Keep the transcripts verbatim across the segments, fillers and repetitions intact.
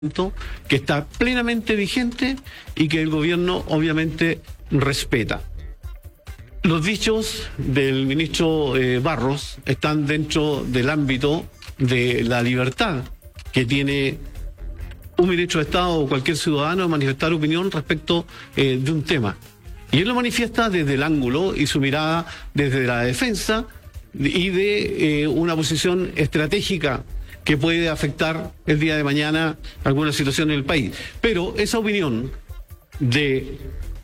que está plenamente vigente y que el gobierno obviamente respeta. Los dichos del ministro eh, Barros están dentro del ámbito de la libertad que tiene un ministro de Estado o cualquier ciudadano de manifestar opinión respecto eh, de un tema. Y él lo manifiesta desde el ángulo y su mirada desde la defensa y de eh, una posición estratégica que puede afectar el día de mañana alguna situación en el país. Pero esa opinión de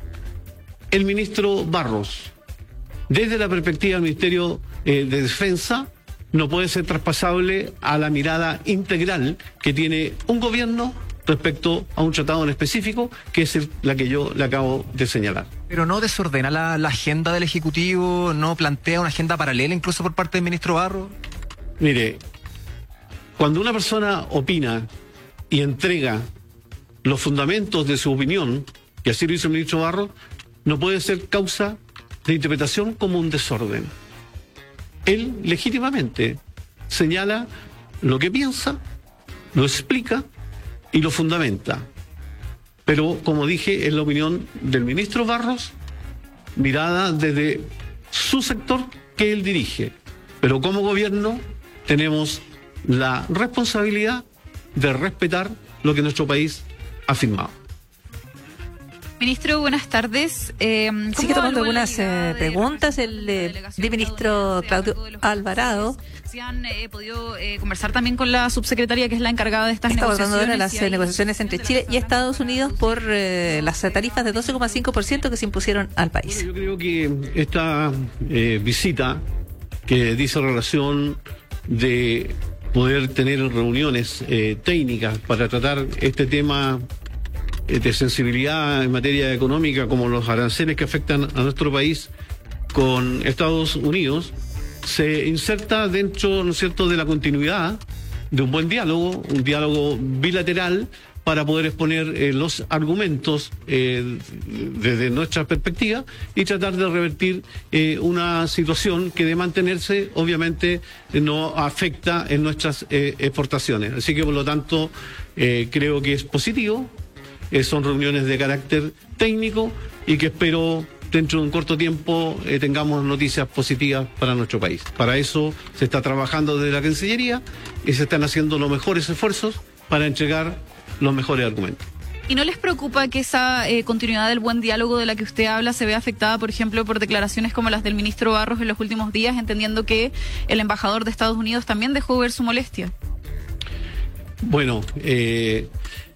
el ministro Barros, desde la perspectiva del Ministerio eh, de Defensa, no puede ser traspasable a la mirada integral que tiene un gobierno respecto a un tratado en específico, que es el, la que yo le acabo de señalar. Pero no desordena la, la agenda del Ejecutivo, no plantea una agenda paralela incluso por parte del ministro Barros. Mire, cuando una persona opina y entrega los fundamentos de su opinión, y así lo hizo el ministro Barros, no puede ser causa de interpretación como un desorden. Él legítimamente señala lo que piensa, lo explica y lo fundamenta. Pero, como dije, es la opinión del ministro Barros, mirada desde su sector que él dirige. Pero como gobierno tenemos la responsabilidad de respetar lo que nuestro país ha firmado. Ministro, buenas tardes. Eh, Sigue tomando algunas eh, preguntas el eh, ministro Claudio Alvarado. Si han eh, podido eh, conversar también con la subsecretaria que es la encargada de estas Está negociaciones. abordando ahora las eh, negociaciones entre Chile y Estados Unidos por eh, las tarifas de doce coma cinco por ciento que se impusieron al país. Bueno, yo creo que esta eh, visita que dice relación de poder tener reuniones eh, técnicas para tratar este tema de sensibilidad en materia económica, como los aranceles que afectan a nuestro país con Estados Unidos, se inserta dentro, ¿no es cierto?, de la continuidad de un buen diálogo, un diálogo bilateral, para poder exponer eh, los argumentos eh, desde nuestra perspectiva y tratar de revertir eh, una situación que, de mantenerse, obviamente no afecta en nuestras eh, exportaciones. Así que, por lo tanto, eh, creo que es positivo. Eh, son reuniones de carácter técnico y que espero dentro de un corto tiempo eh, tengamos noticias positivas para nuestro país. Para eso se está trabajando desde la Cancillería y se están haciendo los mejores esfuerzos para entregar los mejores argumentos. ¿Y no les preocupa que esa eh, continuidad del buen diálogo de la que usted habla se vea afectada, por ejemplo, por declaraciones como las del ministro Barros en los últimos días, entendiendo que el embajador de Estados Unidos también dejó ver su molestia? Bueno, eh...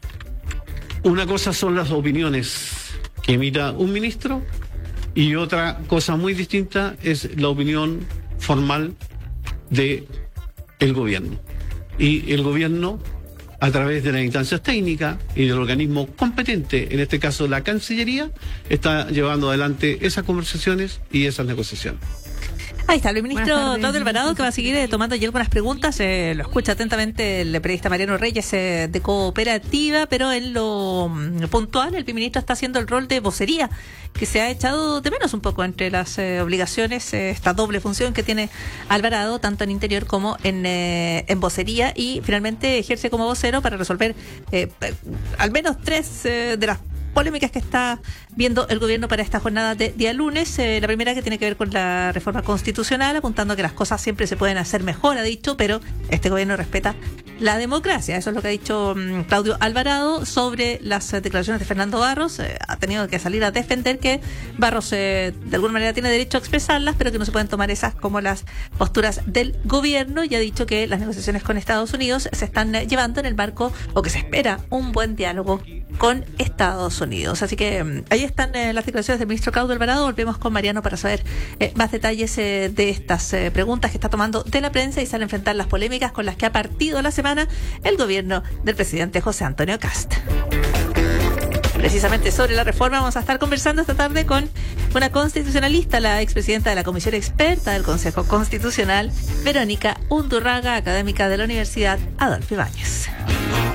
una cosa son las opiniones que emita un ministro y otra cosa muy distinta es la opinión formal de el gobierno. Y el gobierno, a través de las instancias técnicas y del organismo competente, en este caso la Cancillería, está llevando adelante esas conversaciones y esas negociaciones. Ahí está, el ministro Claudio Alvarado, que va a seguir eh, tomando ya algunas preguntas. Eh, lo escucha atentamente el periodista Mariano Reyes eh, de Cooperativa, pero en lo mm, puntual, el ministro está haciendo el rol de vocería, que se ha echado de menos un poco entre las eh, obligaciones, eh, esta doble función que tiene Alvarado, tanto en interior como en, eh, en vocería, y finalmente ejerce como vocero para resolver eh, al menos tres eh, de las polémicas que está viendo el gobierno para esta jornada de día lunes. Eh, la primera, que tiene que ver con la reforma constitucional, apuntando que las cosas siempre se pueden hacer mejor, ha dicho, pero este gobierno respeta la democracia. Eso es lo que ha dicho um, Claudio Alvarado sobre las eh, declaraciones de Fernando Barros. Eh, ha tenido que salir a defender que Barros eh, de alguna manera tiene derecho a expresarlas, pero que no se pueden tomar esas como las posturas del gobierno, y ha dicho que las negociaciones con Estados Unidos se están eh, llevando en el marco, o que se espera un buen diálogo con Estados Unidos. Así que um, ahí están eh, las declaraciones del ministro Claudio Alvarado. Volvemos con Mariano para saber eh, más detalles eh, de estas eh, preguntas que está tomando de la prensa y sale a enfrentar las polémicas con las que ha partido la semana el gobierno del presidente José Antonio Kast. Precisamente sobre la reforma vamos a estar conversando esta tarde con una constitucionalista, la expresidenta de la Comisión Experta del Consejo Constitucional, Verónica Undurraga, académica de la Universidad Adolfo Ibáñez.